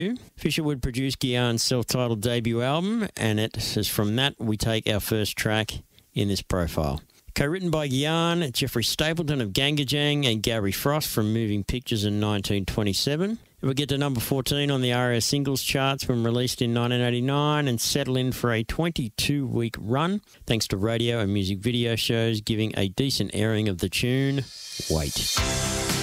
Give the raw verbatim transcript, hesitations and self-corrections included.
Fisher would produce Guian's self-titled debut album, and it is from that we take our first track in this profile. Co-written by Guian, Jeffrey Stapleton of Gangajang and Gary Frost from Moving Pictures in nineteen twenty-seven. It would get to number fourteen on the R S singles charts when released in nineteen eighty-nine and settle in for a twenty-two week run, thanks to radio and music video shows giving a decent airing of the tune, Wait.